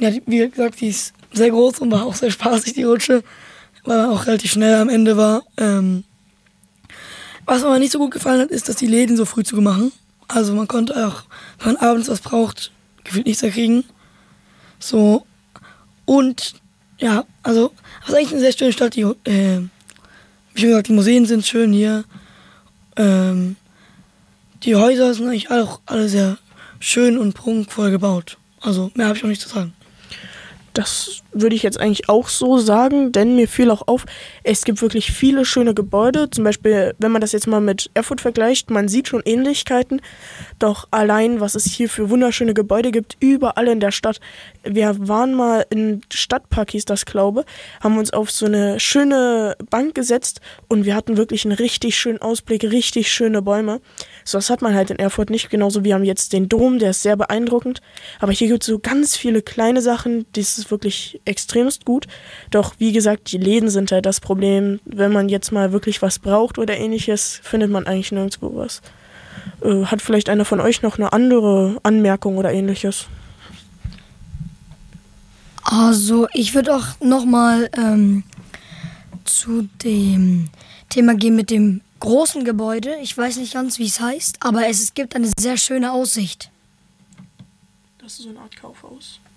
Ja, wie gesagt, die ist sehr groß und war auch sehr spaßig, die Rutsche, weil man auch relativ schnell am Ende war. Was mir aber nicht so gut gefallen hat, ist, dass die Läden so früh zugemachen. Also man konnte auch, wenn man abends was braucht, gefühlt nichts mehr kriegen. So, und ja, also, es ist eigentlich eine sehr schöne Stadt. Wie schon gesagt, die Museen sind schön hier. Die Häuser sind eigentlich auch alle sehr schön und prunkvoll gebaut. Also, mehr habe ich auch nicht zu sagen. Das würde ich jetzt eigentlich auch so sagen, denn mir fiel auch auf, es gibt wirklich viele schöne Gebäude. Zum Beispiel, wenn man das jetzt mal mit Erfurt vergleicht, man sieht schon Ähnlichkeiten. Doch allein, was es hier für wunderschöne Gebäude gibt, überall in der Stadt. Wir waren mal im Stadtpark, hieß das, glaube ich, haben uns auf so eine schöne Bank gesetzt und wir hatten wirklich einen richtig schönen Ausblick, richtig schöne Bäume. So was hat man halt in Erfurt nicht, genauso wie wir haben jetzt den Dom, der ist sehr beeindruckend. Aber hier gibt es so ganz viele kleine Sachen, das ist wirklich extremst gut. Doch wie gesagt, die Läden sind halt das Problem. Wenn man jetzt mal wirklich was braucht oder ähnliches, findet man eigentlich nirgendwo was. Hat vielleicht einer von euch noch eine andere Anmerkung oder ähnliches? Also ich würde auch nochmal zu dem Thema gehen mit dem großen Gebäude. Ich weiß nicht ganz, wie es heißt, aber es gibt eine sehr schöne Aussicht. Das ist so eine Art Kaufhaus.